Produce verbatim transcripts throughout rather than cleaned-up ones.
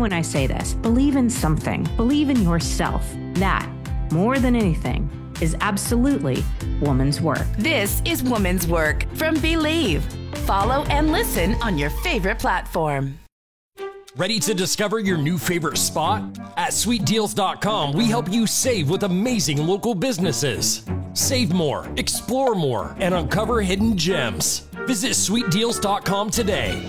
when I say this. Believe in something. Believe in yourself. That, more than anything, is absolutely woman's work. This is Woman's Work from Believe. Follow and listen on your favorite platform. Ready to discover your new favorite spot? At sweet deals dot com, we help you save with amazing local businesses. Save more, explore more, and uncover hidden gems. Visit sweet deals dot com today.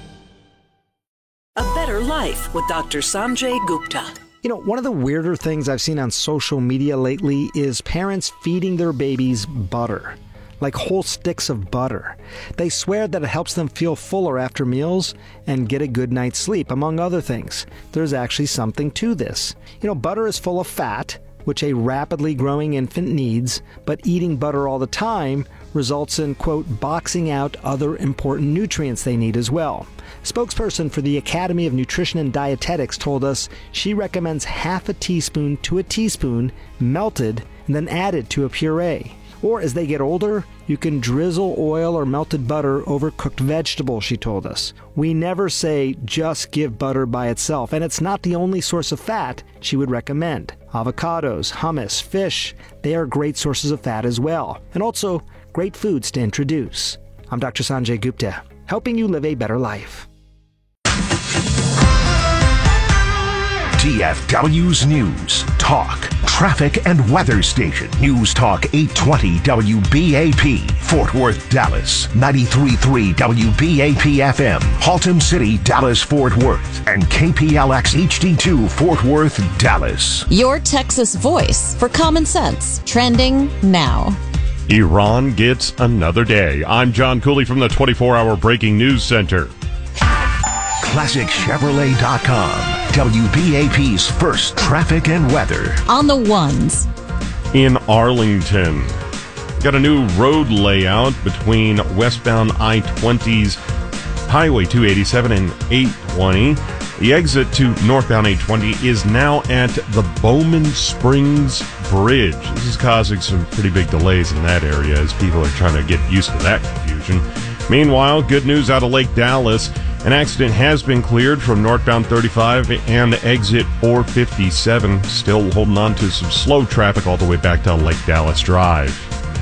A Better Life with Doctor Sanjay Gupta. You know, one of the weirder things I've seen on social media lately is parents feeding their babies butter. Like whole sticks of butter. They swear that it helps them feel fuller after meals and get a good night's sleep, among other things. There's actually something to this. You know, butter is full of fat, which a rapidly growing infant needs, but eating butter all the time results in, quote, boxing out other important nutrients they need as well. Spokesperson for the Academy of Nutrition and Dietetics told us she recommends half a teaspoon to a teaspoon melted and then added to a puree. Or as they get older, you can drizzle oil or melted butter over cooked vegetables, she told us. We never say just give butter by itself, and it's not the only source of fat she would recommend. Avocados, hummus, fish, they are great sources of fat as well, and also great foods to introduce. I'm Doctor Sanjay Gupta, helping you live a better life. T F W's News, Talk, Traffic and Weather Station. News Talk eight twenty W B A P, Fort Worth, Dallas. ninety-three point three W B A P F M, Haltom City, Dallas, Fort Worth. And K P L X H D two, Fort Worth, Dallas. Your Texas voice for common sense. Trending now. Iran gets another day. I'm John Cooley from the twenty-four hour Breaking News Center. Classic Chevrolet dot com. W B A P's first traffic and weather. On the ones. In Arlington, got a new road layout between westbound I twenty's Highway two eighty-seven and eight twenty. The exit to northbound eight twenty is now at the Bowman Springs Bridge. This is causing some pretty big delays in that area as people are trying to get used to that confusion. Meanwhile, good news out of Lake Dallas. An accident has been cleared from northbound thirty-five and exit four fifty-seven. Still holding on to some slow traffic all the way back down Lake Dallas Drive.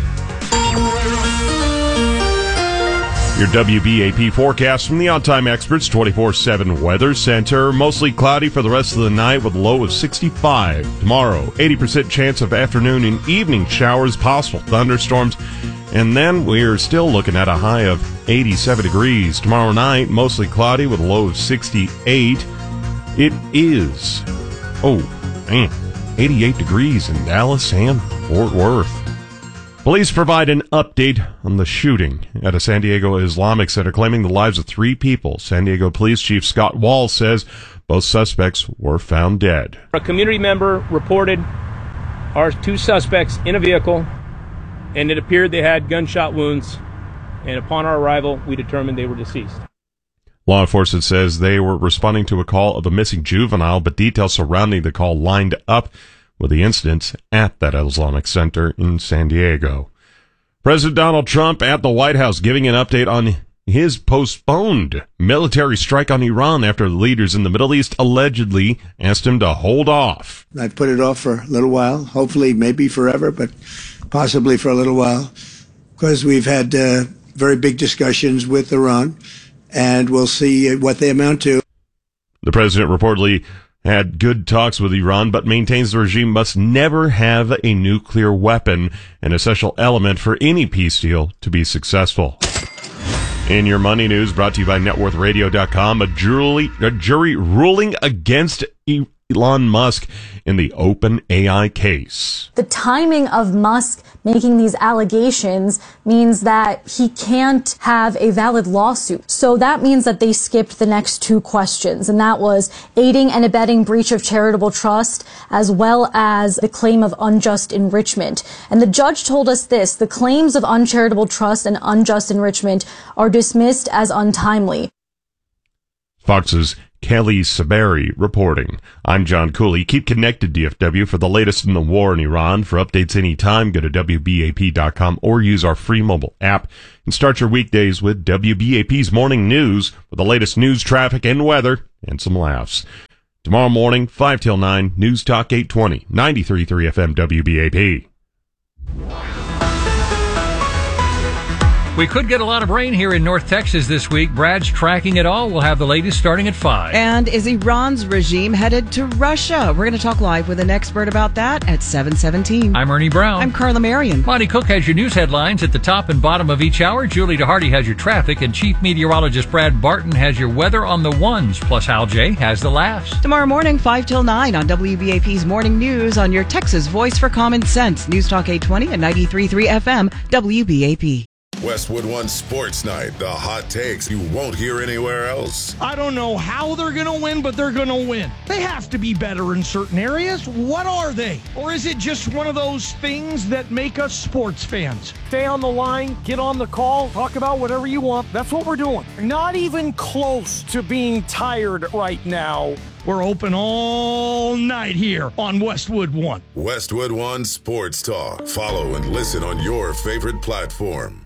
Your W B A P forecast from the On-Time Experts twenty-four seven Weather Center. Mostly cloudy for the rest of the night with a low of sixty-five. Tomorrow, eighty percent chance of afternoon and evening showers, possible thunderstorms. And then we're still looking at a high of eighty-seven degrees. Tomorrow night, mostly cloudy with a low of sixty-eight. It is, oh, man, eighty-eight degrees in Dallas and Fort Worth. Police provide an update on the shooting at a San Diego Islamic Center claiming the lives of three people. San Diego Police Chief Scott Wall says both suspects were found dead. A community member reported our two suspects in a vehicle, and it appeared they had gunshot wounds, and upon our arrival, we determined they were deceased. Law enforcement says they were responding to a call of a missing juvenile, but details surrounding the call lined up with the incidents at that Islamic Center in San Diego. President Donald Trump at the White House giving an update on his postponed military strike on Iran after the leaders in the Middle East allegedly asked him to hold off. I put it off for a little while, hopefully maybe forever, but possibly for a little while, because we've had uh, very big discussions with Iran, and we'll see what they amount to. The president reportedly had good talks with Iran, but maintains the regime must never have a nuclear weapon, an essential element for any peace deal to be successful. In your money news, brought to you by net worth radio dot com, a jury, a jury ruling against Elon Musk in the OpenAI case. The timing of Musk making these allegations means that he can't have a valid lawsuit. So that means that they skipped the next two questions, and that was aiding and abetting breach of charitable trust, as well as the claim of unjust enrichment. And the judge told us this: the claims of uncharitable trust and unjust enrichment are dismissed as untimely. Fox's Kelly Saberi reporting. I'm John Cooley. Keep connected, D F W, for the latest in the war in Iran. For updates anytime, go to W B A P dot com or use our free mobile app and start your weekdays with W B A P's Morning News with the latest news, traffic, and weather, and some laughs. Tomorrow morning, five till nine, News Talk eight twenty, ninety-three point three F M W B A P. We could get a lot of rain here in North Texas this week. Brad's tracking it all. We'll have the latest starting at five. And is Iran's regime headed to Russia? We're going to talk live with an expert about that at seven seventeen. I'm Ernie Brown. I'm Carla Marion. Monty Cook has your news headlines at the top and bottom of each hour. Julie DeHardy has your traffic, and Chief Meteorologist Brad Barton has your weather on the ones. Plus, Hal J has the laughs. Tomorrow morning, five till nine on W B A P's Morning News on your Texas Voice for Common Sense. News Talk eight twenty and ninety-three point three F M W B A P. Westwood One Sports Night. The hot takes you won't hear anywhere else. I don't know how they're going to win, but they're going to win. They have to be better in certain areas. What are they? Or is it just one of those things that make us sports fans? Stay on the line, get on the call, talk about whatever you want. That's what we're doing. Not even close to being tired right now. We're open all night here on Westwood One. Westwood One Sports Talk. Follow and listen on your favorite platform.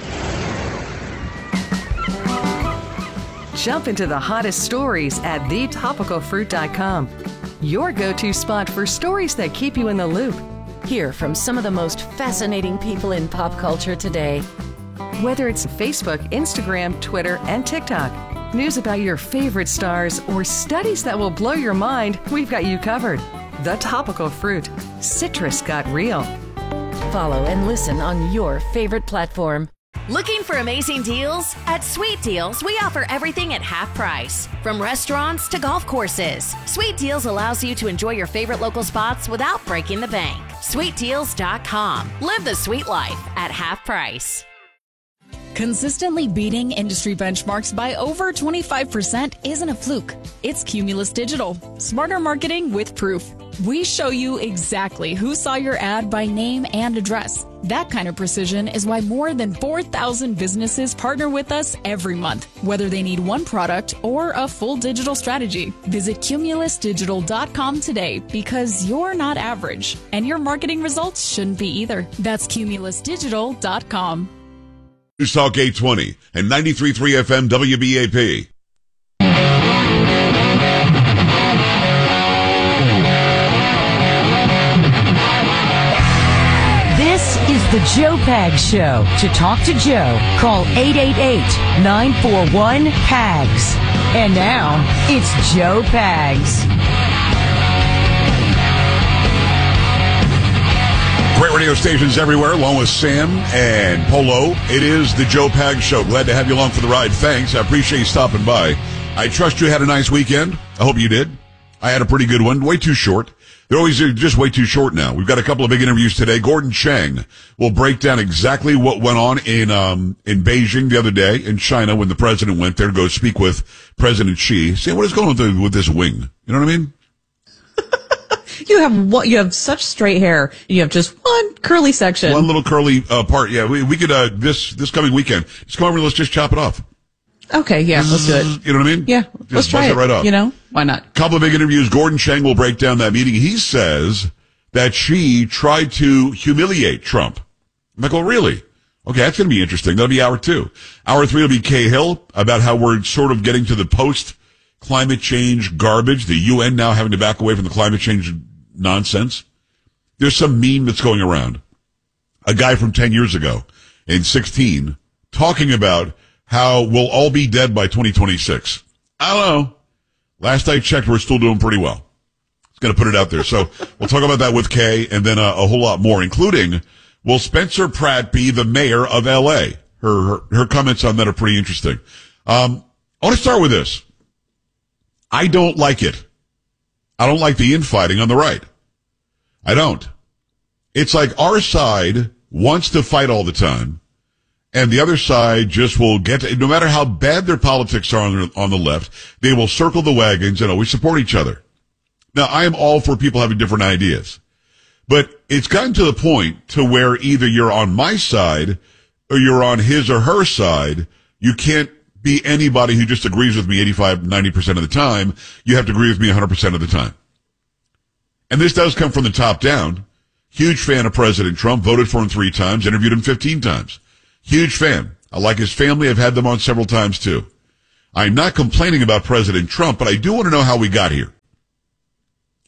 Jump into the hottest stories at the topical fruit dot com. Your go-to spot for stories that keep you in the loop. Hear from some of the most fascinating people in pop culture today. Whether it's Facebook, Instagram, Twitter, and TikTok, news about your favorite stars, or studies that will blow your mind, we've got you covered. The Topical Fruit. Citrus got real. Follow and listen on your favorite platform. Looking for amazing deals? At Sweet Deals, we offer everything at half price. From restaurants to golf courses, Sweet Deals allows you to enjoy your favorite local spots without breaking the bank. sweet deals dot com. Live the sweet life at half price. Consistently beating industry benchmarks by over twenty-five percent isn't a fluke. It's Cumulus Digital. Smarter marketing with proof. We show you exactly who saw your ad by name and address. That kind of precision is why more than four thousand businesses partner with us every month, whether they need one product or a full digital strategy. Visit cumulus digital dot com today, because you're not average, and your marketing results shouldn't be either. That's cumulus digital dot com. News Talk eight twenty and ninety-three point three F M W B A P. This is the Joe Pags Show. To talk to Joe, call eight eight eight, nine four one, P A G S. And now, it's Joe Pags. Great radio stations everywhere, along with Sam and Polo. It is the Joe Pags Show. Glad to have you along for the ride. Thanks. I appreciate you stopping by. I trust you had a nice weekend. I hope you did. I had a pretty good one. Way too short. They're always just way too short now. We've got a couple of big interviews today. Gordon Chang will break down exactly what went on in um in Beijing the other day in China when the president went there to go speak with President Xi. See what is going on with, the, with this wing? You know what I mean? You have what? You have such straight hair. You have just one curly section. One little curly uh, part. Yeah, we we could uh this this coming weekend just come over and let's just chop it off. Okay, yeah, let's do it. You know what I mean? Yeah, just let's try bust it. it right off. You know, why not? Couple of big interviews. Gordon Chang will break down that meeting. He says that Xi tried to humiliate Trump. I'm like, oh, really? Okay, that's going to be interesting. That'll be hour two. Hour three will be Kay Hill about how we're sort of getting to the post-climate change garbage. The U N now having to back away from the climate change nonsense. There's some meme that's going around. A guy from ten years ago in sixteen talking about how we'll all be dead by twenty twenty-six. I don't know. Last I checked, we're still doing pretty well. It's going to put it out there. So we'll talk about that with Kay and then a, a whole lot more, including will Spencer Pratt be the mayor of L A? Her, her, her comments on that are pretty interesting. Um, I want to start with this. I don't like it. I don't like the infighting on the right. I don't. It's like our side wants to fight all the time, and the other side just will get to, no matter how bad their politics are on the, on the left, they will circle the wagons and always support each other. Now, I am all for people having different ideas, but it's gotten to the point to where either you're on my side or you're on his or her side. You can't be anybody who just agrees with me eighty-five, ninety percent of the time. You have to agree with me one hundred percent of the time. And this does come from the top down. Huge fan of President Trump, voted for him three times, interviewed him fifteen times. Huge fan. I like his family. I've had them on several times too. I'm not complaining about President Trump, but I do want to know how we got here.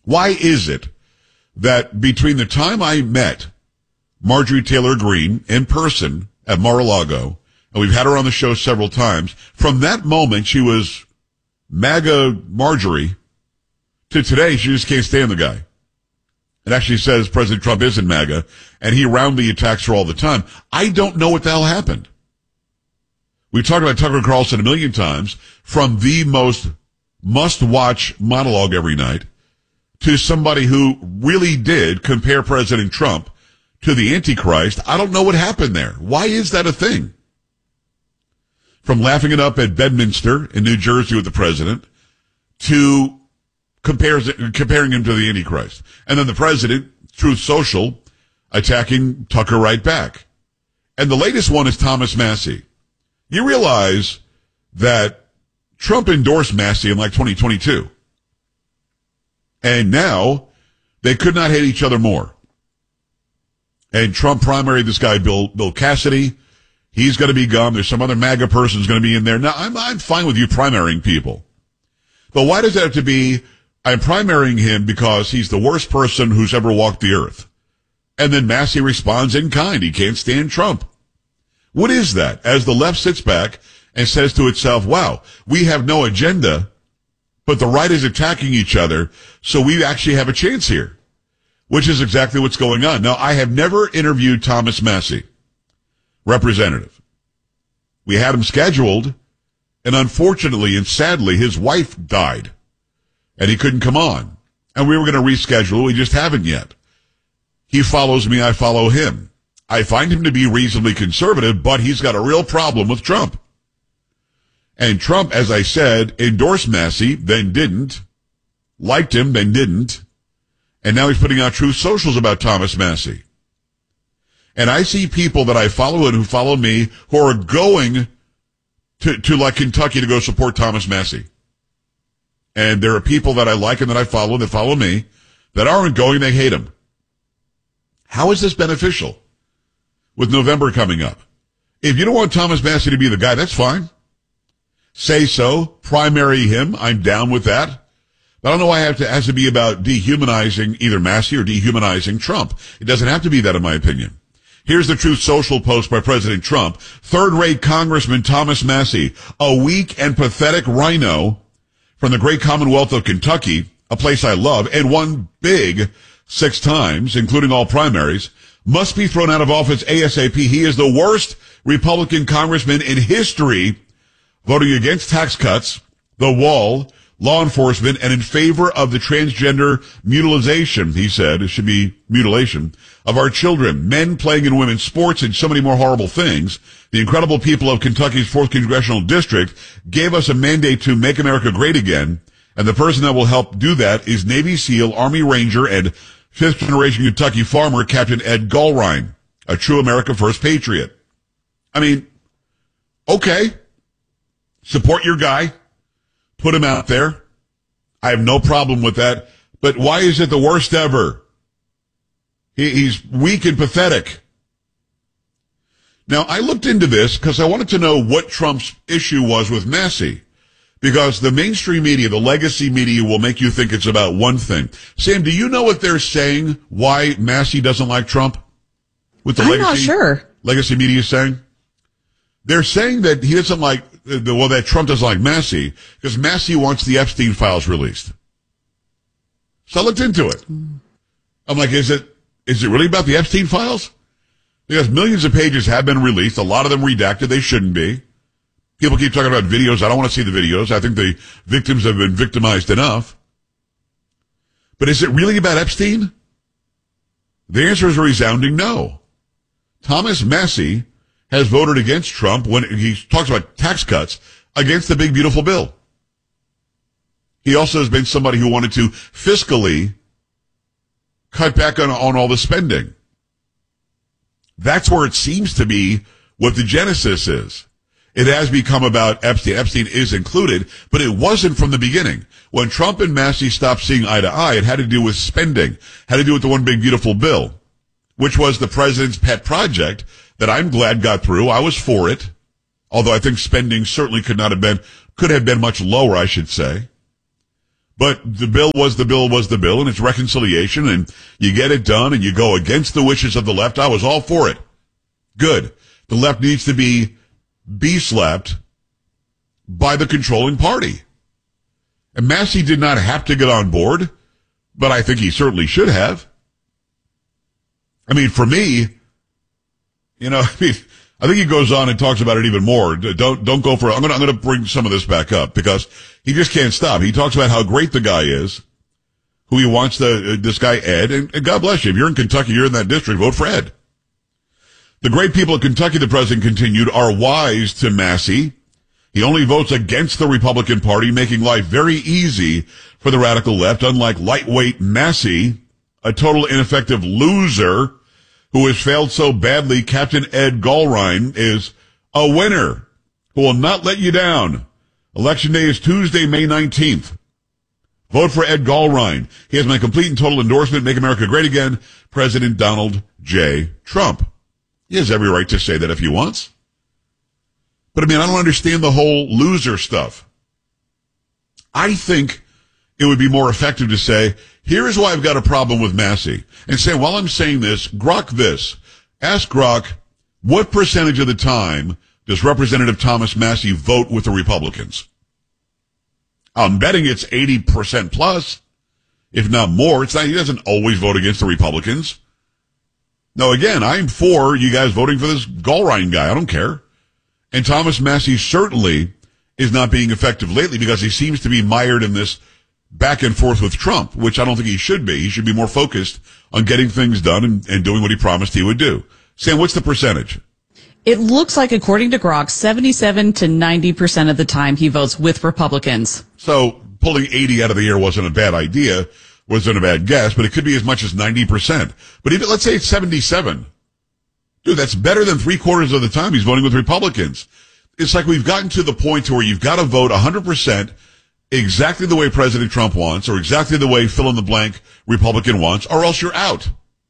Why is it that between the time I met Marjorie Taylor Greene in person at Mar-a-Lago, and we've had her on the show several times, from that moment she was MAGA Marjorie, to today she just can't stand the guy. It actually says President Trump isn't MAGA, and he roundly attacks her all the time. I don't know what the hell happened. We've talked about Tucker Carlson a million times, from the most must-watch monologue every night to somebody who really did compare President Trump to the Antichrist. I don't know what happened there. Why is that a thing? From laughing it up at Bedminster in New Jersey with the president to compares, comparing him to the Antichrist. And then the president, Truth Social, attacking Tucker right back. And the latest one is Thomas Massie. You realize that Trump endorsed Massie in like twenty twenty-two. And now they could not hate each other more. And Trump primaried this guy, Bill, Bill Cassidy. He's going to be gone. There's some other MAGA person's going to be in there. Now, I'm, I'm fine with you primarying people. But why does that have to be, I'm primarying him because he's the worst person who's ever walked the earth? And then Massie responds in kind. He can't stand Trump. What is that? As the left sits back and says to itself, wow, we have no agenda, but the right is attacking each other, so we actually have a chance here, which is exactly what's going on. Now, I have never interviewed Thomas Massie, representative. We had him scheduled, and unfortunately and sadly, his wife died, and he couldn't come on. And we were going to reschedule. We just haven't yet. He follows me. I follow him. I find him to be reasonably conservative, but he's got a real problem with Trump. And Trump, as I said, endorsed Massie, then didn't, liked him, then didn't, and now he's putting out Truth Socials about Thomas Massie. And I see people that I follow and who follow me who are going to, to like Kentucky to go support Thomas Massie. And there are people that I like and that I follow that follow me that aren't going, they hate him. How is this beneficial with November coming up? If you don't want Thomas Massie to be the guy, that's fine. Say so. Primary him. I'm down with that. But I don't know why it have to, has to be about dehumanizing either Massie or dehumanizing Trump. It doesn't have to be that, in my opinion. Here's the Truth Social post by President Trump. Third-rate Congressman Thomas Massie, a weak and pathetic rhino from the great Commonwealth of Kentucky, a place I love, and won big six times, including all primaries, must be thrown out of office ASAP. He is the worst Republican congressman in history, voting against tax cuts, the wall, law enforcement, and in favor of the transgender mutilization, he said, it should be mutilation, of our children, men playing in women's sports, and so many more horrible things. The incredible people of Kentucky's fourth Congressional District gave us a mandate to make America great again, and the person that will help do that is Navy SEAL, Army Ranger, and fifth-generation Kentucky farmer Captain Ed Gulrine, a true America First patriot. I mean, okay, support your guy. Put him out there. I have no problem with that. But why is it the worst ever? He, he's weak and pathetic. Now, I looked into this because I wanted to know what Trump's issue was with Massie. Because the mainstream media, the legacy media, will make you think it's about one thing. Sam, do you know what they're saying, why Massie doesn't like Trump? With the I'm legacy, not sure. Legacy media is saying? They're saying that he doesn't like, well, that Trump doesn't like Massie because Massie wants the Epstein files released. So I looked into it. I'm like, is it, is it really about the Epstein files? Because millions of pages have been released, a lot of them redacted, they shouldn't be. People keep talking about videos. I don't want to see the videos. I think the victims have been victimized enough. But is it really about Epstein? The answer is a resounding no. Thomas Massie has voted against Trump when he talks about tax cuts against the big, beautiful bill. He also has been somebody who wanted to fiscally cut back on, on all the spending. That's where it seems to be what the genesis is. It has become about Epstein. Epstein is included, but it wasn't from the beginning. When Trump and Massie stopped seeing eye to eye, it had to do with spending, had to do with the one big, beautiful bill, which was the president's pet project that I'm glad got through. I was for it, although I think spending certainly could not have been, could have been much lower, I should say. But the bill was the bill was the bill, and it's reconciliation, and you get it done, and you go against the wishes of the left. I was all for it. Good. The left needs to be be-slapped by the controlling party. And Massey did not have to get on board, but I think he certainly should have. I mean, for me, you know, I mean, I think he goes on and talks about it even more. Don't, don't go for it. I'm gonna, I'm gonna bring some of this back up because he just can't stop. He talks about how great the guy is, who he wants the, uh, this guy Ed, and, and God bless you. If you're in Kentucky, you're in that district, vote for Ed. The great people of Kentucky, the president continued, are wise to Massey. He only votes against the Republican Party, making life very easy for the radical left, unlike lightweight Massey, a total ineffective loser who has failed so badly. Captain Ed Gallrein is a winner who will not let you down. Election day is Tuesday, May nineteenth. Vote for Ed Gallrein. He has my complete and total endorsement. Make America great again. President Donald J. Trump. He has every right to say that if he wants. But I mean, I don't understand the whole loser stuff. I think it would be more effective to say, here's why I've got a problem with Massey. And say, while I'm saying this, Grok this. Ask Grok, what percentage of the time does Representative Thomas Massey vote with the Republicans? I'm betting it's eighty percent plus, if not more. It's not, he doesn't always vote against the Republicans. No, again, I'm for you guys voting for this Gallrein guy. I don't care. And Thomas Massey certainly is not being effective lately because he seems to be mired in this back and forth with Trump, which I don't think he should be. He should be more focused on getting things done and, and doing what he promised he would do. Sam, what's the percentage? It looks like, according to Grok, seventy-seven to ninety percent of the time he votes with Republicans. So pulling eighty out of the air wasn't a bad idea, wasn't a bad guess, but it could be as much as ninety percent. But even, let's say it's seventy-seven. Dude, that's better than three quarters of the time he's voting with Republicans. It's like we've gotten to the point to where you've got to vote one hundred percent exactly the way President Trump wants, or exactly the way fill-in-the-blank Republican wants, or else you're out.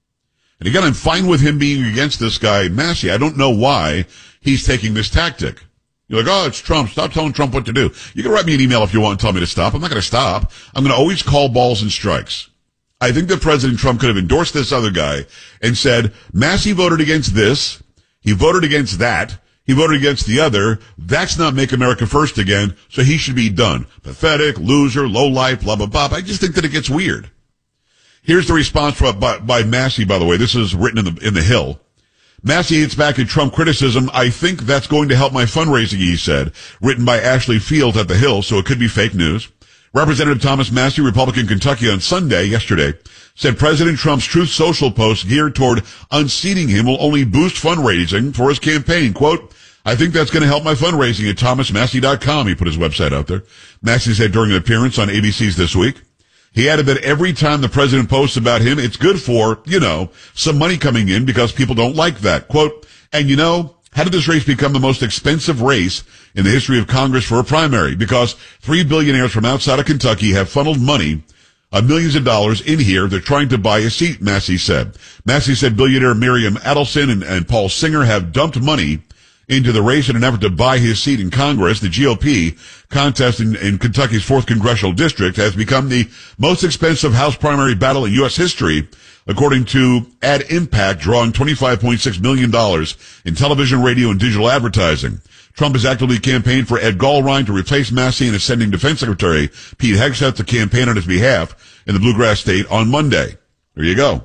And again, I'm fine with him being against this guy, Massey. I don't know why he's taking this tactic. You're like, oh, it's Trump. Stop telling Trump what to do. You can write me an email if you want and tell me to stop. I'm not going to stop. I'm going to always call balls and strikes. I think that President Trump could have endorsed this other guy and said, Massey voted against this. He voted against that. He voted against the other. That's not Make America First again, so he should be done. Pathetic, loser, lowlife, blah, blah, blah. I just think that it gets weird. Here's the response from, by, by Massey, by the way. This is written in the, in the Hill. Massey hits back at Trump criticism. I think that's going to help my fundraising, he said. Written by Ashley Fields at the Hill, so it could be fake news. Representative Thomas Massey, Republican Kentucky, on Sunday, yesterday, said President Trump's Truth Social post geared toward unseating him will only boost fundraising for his campaign. Quote, I think that's going to help my fundraising at thomas massey dot com. He put his website out there. Massey said during an appearance on A B C's This Week. He added that every time the president posts about him, it's good for, you know, some money coming in because people don't like that. Quote, and you know, how did this race become the most expensive race in the history of Congress for a primary? Because three billionaires from outside of Kentucky have funneled money, uh, millions of dollars in here. They're trying to buy a seat, Massey said. Massey said billionaire Miriam Adelson and, and Paul Singer have dumped money into the race in an effort to buy his seat in Congress. The G O P contest in, in Kentucky's fourth congressional district has become the most expensive House primary battle in U S history, according to Ad Impact, drawing twenty-five point six million dollars in television, radio, and digital advertising. Trump has actively campaigned for Ed Gallrein to replace Massey and is sending Defense Secretary Pete Hegseth to campaign on his behalf in the Bluegrass State on Monday. There you go.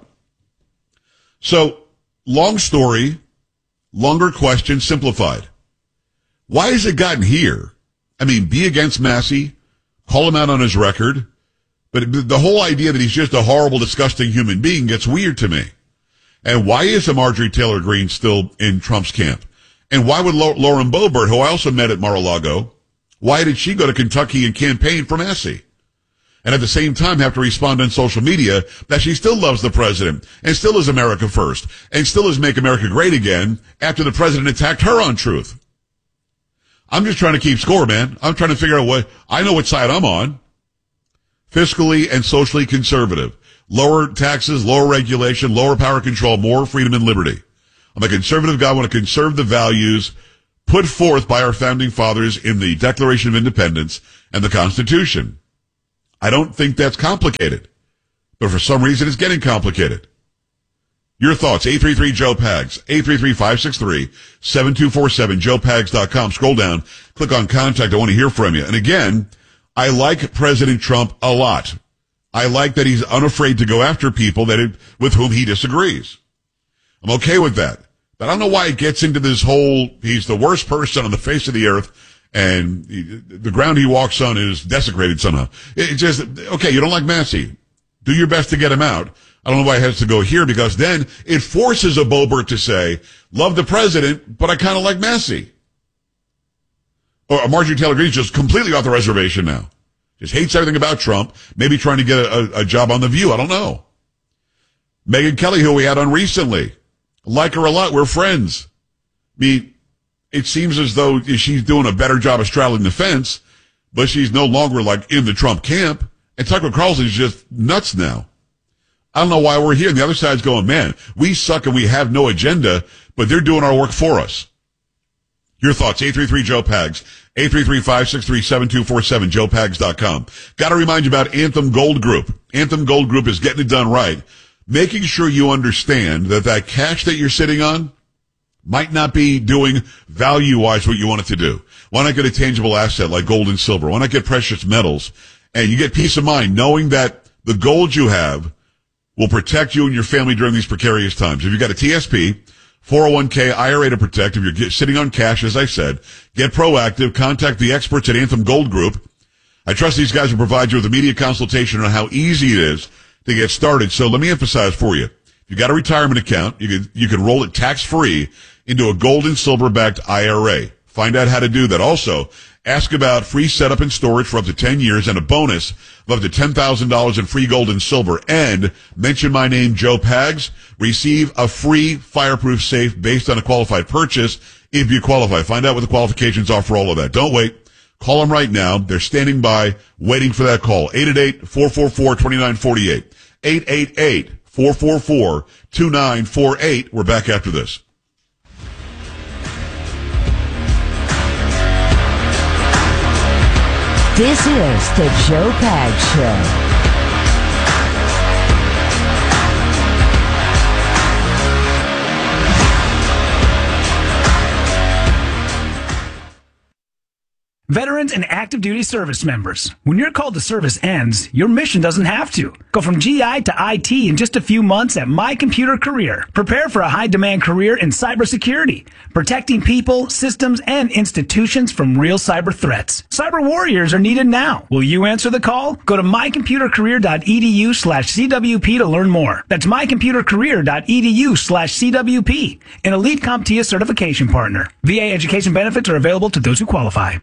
So, long story, longer question simplified. Why has it gotten here? I mean, be against Massey, call him out on his record, but the whole idea that he's just a horrible, disgusting human being gets weird to me. And why is a Marjorie Taylor Greene still in Trump's camp? And why would Lauren Boebert, who I also met at Mar-a-Lago, why did she go to Kentucky and campaign for Massey? And at the same time have to respond on social media that she still loves the president and still is America first and still is Make America Great Again after the president attacked her on Truth. I'm just trying to keep score, man. I'm trying to figure out what, I know what side I'm on. Fiscally and socially conservative. Lower taxes, lower regulation, lower power control, more freedom and liberty. I'm a conservative guy. I want to conserve the values put forth by our founding fathers in the Declaration of Independence and the Constitution. I don't think that's complicated. But for some reason, it's getting complicated. Your thoughts, eight three three Joe Pags, eight three three, five six three, seven two four seven, joe pags dot com. Scroll down, click on contact. I want to hear from you. And again, I like President Trump a lot. I like that he's unafraid to go after people that it, with whom he disagrees. I'm okay with that. But I don't know why it gets into this whole, he's the worst person on the face of the earth, and he, the ground he walks on is desecrated somehow. It's just, okay, you don't like Massey. Do your best to get him out. I don't know why it has to go here, because then it forces a Boebert to say, love the president, but I kind of like Massey. Or Marjorie Taylor Greene's just completely off the reservation now. Just hates everything about Trump, maybe trying to get a, a, a job on The View. I don't know. Megyn Kelly, who we had on recently, like her a lot. We're friends. I mean, it seems as though she's doing a better job of straddling the fence, but she's no longer like in the Trump camp. And Tucker Carlson's just nuts now. I don't know why we're here. And the other side's going, man, we suck and we have no agenda, but they're doing our work for us. Your thoughts, eight three three Joe Pags, eight three three, five six three, seven two four seven, joe pags dot com. Got to remind you about Anthem Gold Group. Anthem Gold Group is getting it done right, making sure you understand that that cash that you're sitting on might not be doing value-wise what you want it to do. Why not get a tangible asset like gold and silver? Why not get precious metals? And you get peace of mind knowing that the gold you have will protect you and your family during these precarious times. If you've got a T S P, four oh one k, I R A to protect, if you're get, sitting on cash, as I said, get proactive. Contact the experts at Anthem Gold Group. I trust these guys will provide you with immediate consultation on how easy it is to get started. So let me emphasize for you. If you've got a retirement account, you can, you can roll it tax-free into a gold and silver-backed I R A. Find out how to do that. Also, ask about free setup and storage for up to ten years and a bonus of up to ten thousand dollars in free gold and silver. And mention my name, Joe Pags. Receive a free fireproof safe based on a qualified purchase if you qualify. Find out what the qualifications are for all of that. Don't wait. Call them right now. They're standing by, waiting for that call. eight eight eight, four four four, two nine four eight. eight eight eight, four four four, two nine four eight. We're back after this. This is the Joe Pags Show. Veterans and active duty service members, when your call to service ends, your mission doesn't have to. Go from G I to I T in just a few months at My Computer Career. Prepare for a high-demand career in cybersecurity, protecting people, systems, and institutions from real cyber threats. Cyber warriors are needed now. Will you answer the call? Go to mycomputercareer.edu slash CWP to learn more. That's mycomputercareer.edu slash CWP, an elite CompTIA certification partner. V A education benefits are available to those who qualify.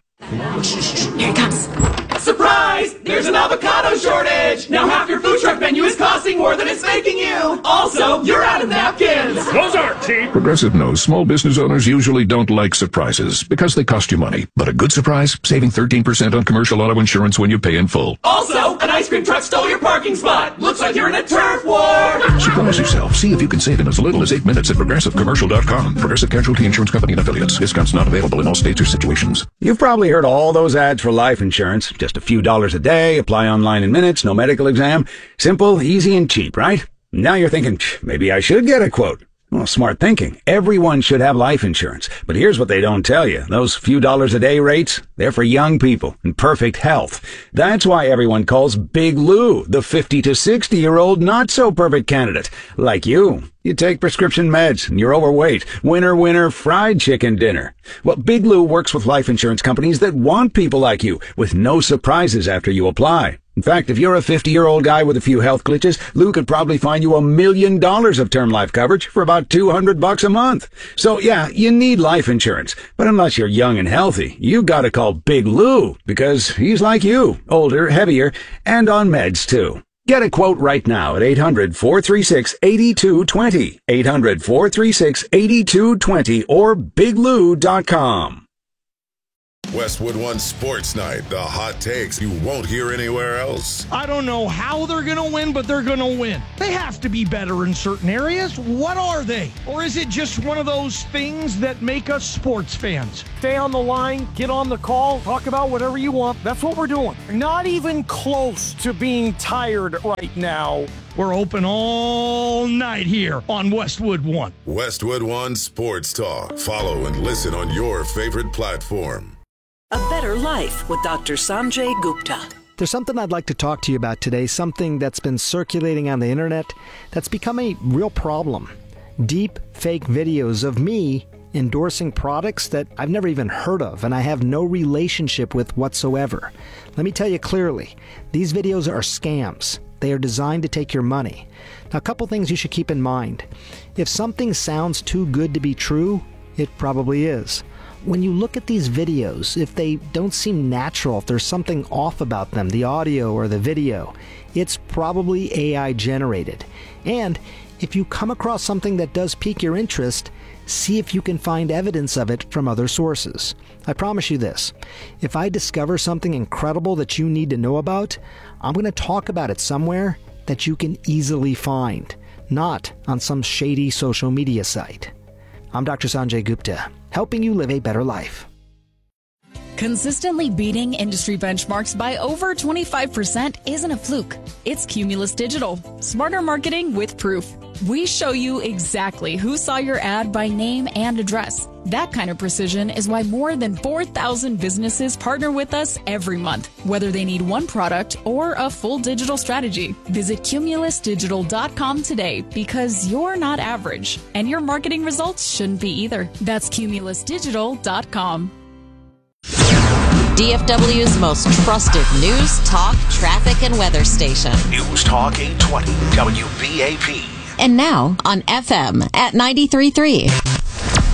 Here it comes. Surprise! There's an avocado shortage! Now half your food truck menu is costing more than it's making you! Also, you're out of napkins! Those aren't cheap! Progressive knows small business owners usually don't like surprises because they cost you money. But a good surprise? Saving thirteen percent on commercial auto insurance when you pay in full. Also, an ice cream truck stole your parking spot! Looks like you're in a turf war! Surprise yourself. See if you can save in as little as eight minutes at progressive commercial dot com. Progressive Casualty Insurance Company and Affiliates. Discounts not available in all states or situations. You've probably heard all those ads for life insurance. Just a few dollars a day, apply online in minutes, no medical exam. Simple, easy, and cheap, right? Now you're thinking, maybe I should get a quote. Well, smart thinking. Everyone should have life insurance. But here's what they don't tell you. Those few dollars a day rates, they're for young people in perfect health. That's why everyone calls Big Lou the fifty to sixty year old not so perfect candidate. Like you. You take prescription meds and you're overweight. Winner, winner, fried chicken dinner. Well, Big Lou works with life insurance companies that want people like you with no surprises after you apply. In fact, if you're a fifty-year-old guy with a few health glitches, Lou could probably find you a million dollars of term life coverage for about two hundred bucks a month. So yeah, you need life insurance. But unless you're young and healthy, you gotta call Big Lou because he's like you, older, heavier, and on meds too. Get a quote right now at eight hundred, four three six, eight two two zero, eight hundred, four three six, eight two two zero, or big lou dot com. Westwood One Sports Night. The hot takes you won't hear anywhere else. I don't know how they're going to win, but they're going to win. They have to be better in certain areas. What are they? Or is it just one of those things that make us sports fans? Stay on the line, get on the call, talk about whatever you want. That's what we're doing. Not even close to being tired right now. We're open all night here on Westwood One. Westwood One Sports Talk. Follow and listen on your favorite platform. A Better Life with Doctor Sanjay Gupta. There's something I'd like to talk to you about today, something that's been circulating on the internet that's become a real problem. Deep fake videos of me endorsing products that I've never even heard of and I have no relationship with whatsoever. Let me tell you clearly, these videos are scams. They are designed to take your money. Now, a couple things you should keep in mind. If something sounds too good to be true, it probably is. When you look at these videos, if they don't seem natural, if there's something off about them, the audio or the video, it's probably A I generated. And if you come across something that does pique your interest, see if you can find evidence of it from other sources. I promise you this, if I discover something incredible that you need to know about, I'm going to talk about it somewhere that you can easily find, not on some shady social media site. I'm Doctor Sanjay Gupta, helping you live a better life. Consistently beating industry benchmarks by over twenty-five percent isn't a fluke. It's Cumulus Digital, smarter marketing with proof. We show you exactly who saw your ad by name and address. That kind of precision is why more than four thousand businesses partner with us every month, whether they need one product or a full digital strategy. Visit cumulus digital dot com today because you're not average, and your marketing results shouldn't be either. That's cumulus digital dot com. D F W's most trusted news, talk, traffic, and weather station. News Talk eight twenty W B A P. And now on F M at ninety-three point three.